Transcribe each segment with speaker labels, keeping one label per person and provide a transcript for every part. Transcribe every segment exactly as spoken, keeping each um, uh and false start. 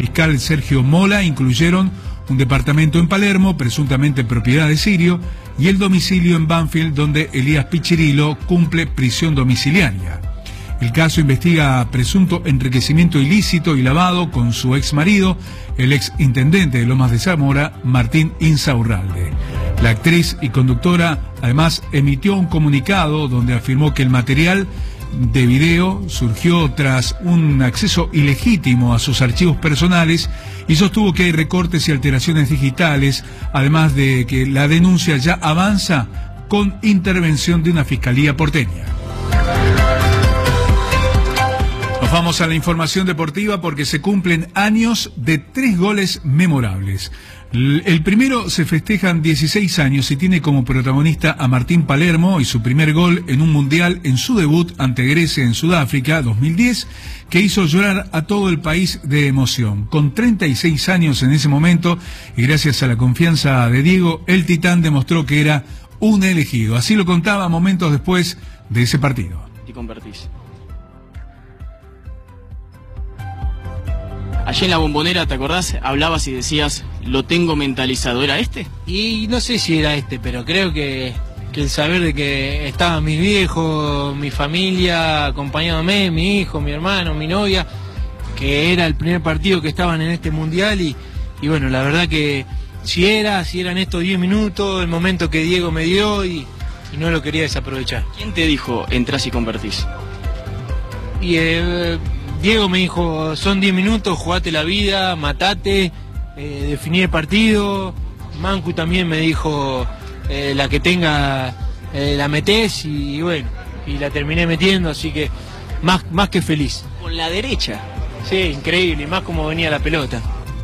Speaker 1: fiscal Sergio Mola incluyeron un departamento en Palermo, presuntamente propiedad de Sirio, y el domicilio en Banfield, donde Elías Pichirilo cumple prisión domiciliaria. El caso investiga presunto enriquecimiento ilícito y lavado con su ex marido, el ex intendente de Lomas de Zamora, Martín Insaurralde. La actriz y conductora además emitió un comunicado donde afirmó que el material de video surgió tras un acceso ilegítimo a sus archivos personales y sostuvo que hay recortes y alteraciones digitales, además de que la denuncia ya avanza con intervención de una fiscalía porteña. Nos vamos a la información deportiva porque se cumplen años de tres goles memorables. El primero se festejan dieciséis años y tiene como protagonista a Martín Palermo y su primer gol en un mundial en su debut ante Grecia en Sudáfrica dos mil diez, que hizo llorar a todo el país de emoción. Con treinta y seis años en ese momento y gracias a la confianza de Diego, el Titán demostró que era un elegido. Así lo contaba momentos después de ese partido.
Speaker 2: Te convertís. Allí en la Bombonera, ¿te acordás? Hablabas y decías, lo tengo mentalizado. ¿Era este?
Speaker 3: Y no sé si era este, pero creo que, que el saber de que estaban mis viejos, mi familia acompañándome, mi hijo, mi hermano, mi novia, que era el primer partido que estaban en este mundial y, y bueno, la verdad que si era, si eran estos diez minutos, el momento que Diego me dio y, y no lo quería desaprovechar.
Speaker 2: ¿Quién te dijo, entrás y convertís?
Speaker 3: Y eh, Diego me dijo, son diez minutos, jugate la vida, matate, eh, definí el partido. Mancu también me dijo, eh, la que tenga, eh, la metés y bueno, y la terminé metiendo, así que más, más que feliz.
Speaker 2: Con la derecha.
Speaker 3: Sí, increíble, y más como venía la pelota.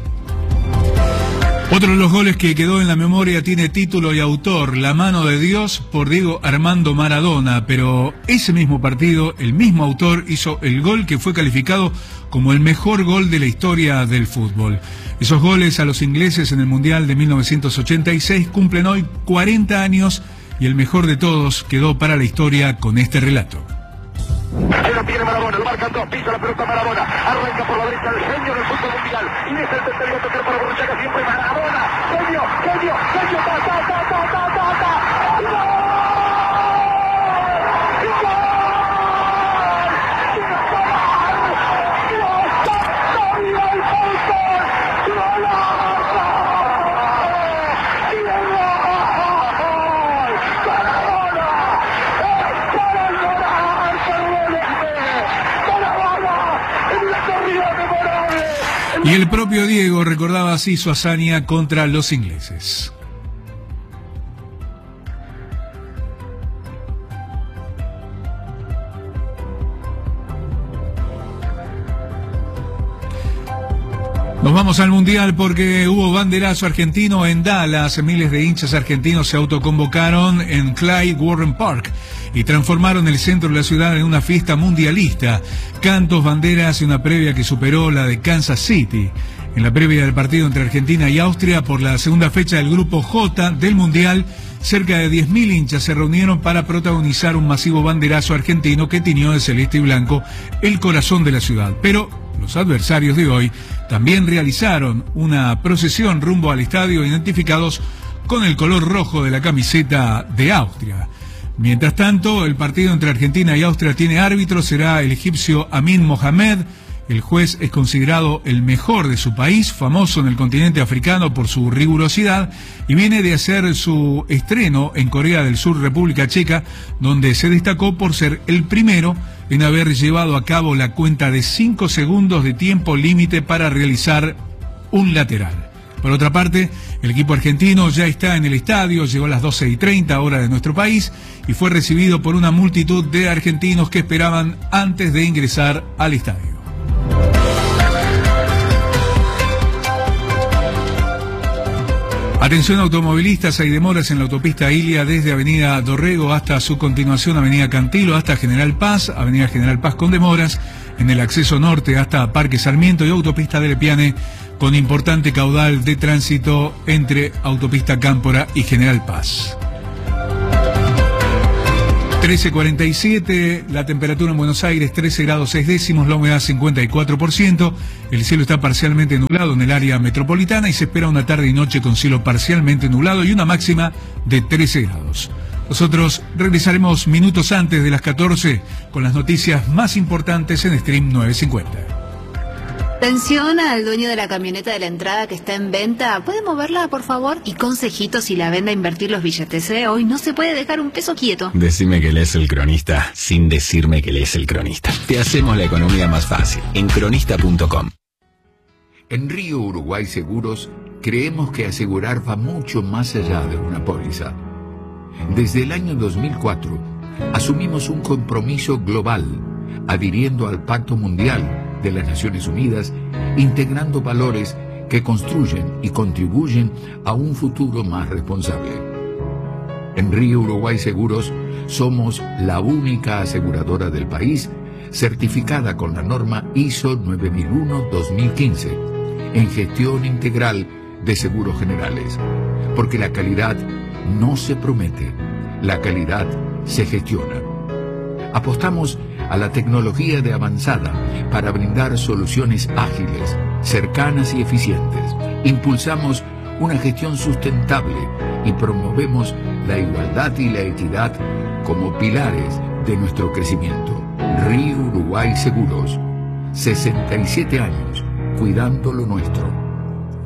Speaker 1: Otro de los goles que quedó en la memoria tiene título y autor, La mano de Dios, por Diego Armando Maradona, pero ese mismo partido, el mismo autor hizo el gol que fue calificado como el mejor gol de la historia del fútbol. Esos goles a los ingleses en el Mundial de mil novecientos ochenta y seis cumplen hoy cuarenta años y el mejor de todos quedó para la historia con este relato.
Speaker 4: Se lo tiene Maradona, lo marcan dos, pisa la pelota Maradona, arranca por la derecha el genio del fútbol mundial, y es el tercero a tocar para Borruchaga, siempre Maradona, genio, genio, genio, ta, ta, ta, ta, ta, ta, ta, ¡gol! ¡Gol!
Speaker 1: Y el propio Diego recordaba así su hazaña contra los ingleses. Nos vamos al Mundial porque hubo banderazo argentino en Dallas. Miles de hinchas argentinos se autoconvocaron en Clyde Warren Park y transformaron el centro de la ciudad en una fiesta mundialista. Cantos, banderas y una previa que superó la de Kansas City. En la previa del partido entre Argentina y Austria por la segunda fecha del Grupo J del Mundial, cerca de diez mil hinchas se reunieron para protagonizar un masivo banderazo argentino que tiñó de celeste y blanco el corazón de la ciudad. Pero los adversarios de hoy también realizaron una procesión rumbo al estadio identificados con el color rojo de la camiseta de Austria. Mientras tanto, el partido entre Argentina y Austria tiene árbitro, será el egipcio Amin Mohamed. El juez es considerado el mejor de su país, famoso en el continente africano por su rigurosidad, y viene de hacer su estreno en Corea del Sur, República Checa, donde se destacó por ser el primero en haber llevado a cabo la cuenta de cinco segundos de tiempo límite para realizar un lateral. Por otra parte, el equipo argentino ya está en el estadio, llegó a las doce y treinta hora de nuestro país y fue recibido por una multitud de argentinos que esperaban antes de ingresar al estadio. Atención automovilistas, hay demoras en la autopista Ilia desde Avenida Dorrego hasta su continuación Avenida Cantilo hasta General Paz, Avenida General Paz con demoras, en el acceso norte hasta Parque Sarmiento y autopista del Lepiane con importante caudal de tránsito entre autopista Cámpora y General Paz. trece cuarenta y siete, la temperatura en Buenos Aires trece grados seis décimos, la humedad cincuenta y cuatro por ciento, el cielo está parcialmente nublado en el área metropolitana y se espera una tarde y noche con cielo parcialmente nublado y una máxima de trece grados. Nosotros regresaremos minutos antes de las catorce con las noticias más importantes en Stream nueve cincuenta.
Speaker 5: Atención al dueño de la camioneta de la entrada que está en venta. ¿Puede moverla, por favor? Y consejito si la vende a invertir los billetes, ¿eh? Hoy no se puede dejar un peso quieto.
Speaker 6: Decime que lees El Cronista sin decirme que lees El Cronista. Te hacemos la economía más fácil en cronista punto com.
Speaker 7: En Río Uruguay Seguros creemos que asegurar va mucho más allá de una póliza. Desde el año dos mil cuatro asumimos un compromiso global, adhiriendo al Pacto Mundial de las Naciones Unidas, integrando valores que construyen y contribuyen a un futuro más responsable. En Río Uruguay Seguros somos la única aseguradora del país certificada con la norma I S O nueve mil uno dos mil quince en gestión integral de seguros generales, porque la calidad no se promete, la calidad se gestiona. Apostamos a la tecnología de avanzada para brindar soluciones ágiles, cercanas y eficientes. Impulsamos una gestión sustentable y promovemos la igualdad y la equidad como pilares de nuestro crecimiento. Río Uruguay Seguros, sesenta y siete años, cuidando lo nuestro.